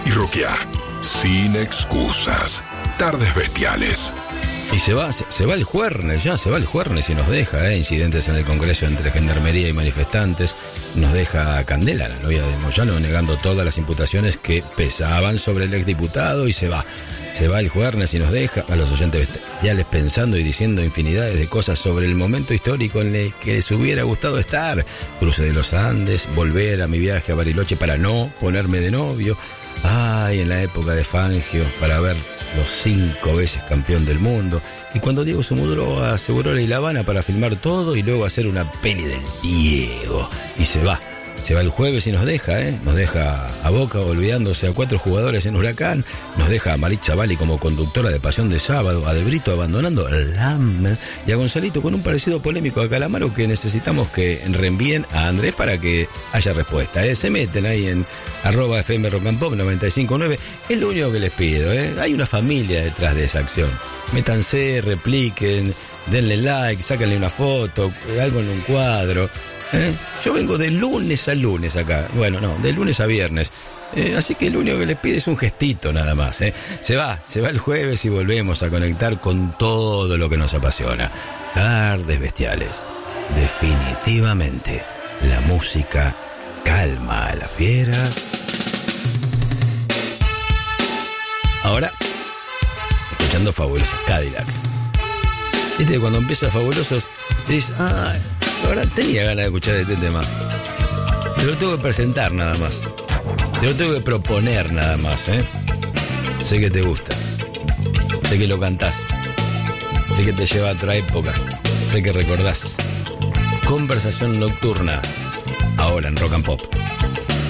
y rockeá. Sin excusas. Tardes Bestiales. Y se va el Juernes, ya se va el Juernes y nos deja, incidentes en el Congreso entre gendarmería y manifestantes. Nos deja a Candela, la novia de Moyano, negando todas las imputaciones que pesaban sobre el exdiputado y se va. Se va el Juernes y nos deja a los oyentes bestiales pensando y diciendo infinidades de cosas sobre el momento histórico en el que les hubiera gustado estar. Cruce de los Andes, volver a mi viaje a Bariloche para no ponerme de novio. Ay, en la época de Fangio, para ver los 5 veces campeón del mundo. Y cuando Diego Sumudro aseguró la Habana para filmar todo y luego hacer una peli del Diego. Y se va el jueves y nos deja, Nos deja a Boca olvidándose a 4 jugadores en Huracán. Nos deja a Maritza Valli como conductora de Pasión de Sábado, a De Brito abandonando LAM y a Gonzalito con un parecido polémico a Calamaro que necesitamos que reenvíen a Andrés para que haya respuesta. Se meten ahí en @FM Rock and Pop 95.9. Es lo único que les pido, Hay una familia detrás de esa acción. Métanse, repliquen, denle like, sáquenle una foto, algo en un cuadro. Yo vengo de lunes a lunes acá. Bueno, no, de lunes a viernes. Así que lo único que les pido es un gestito nada más. Se va el jueves y volvemos a conectar con todo lo que nos apasiona. Tardes Bestiales. Definitivamente, la música calma a la fiera. Ahora, escuchando Fabulosos Cadillacs. Viste, cuando empieza Fabulosos, dices, ahora tenía ganas de escuchar este tema. Te lo tengo que presentar nada más. Te lo tengo que proponer nada más, Sé que te gusta. Sé que lo cantás. Sé que te lleva a otra época. Sé que recordás. Conversación nocturna. Ahora en Rock and Pop.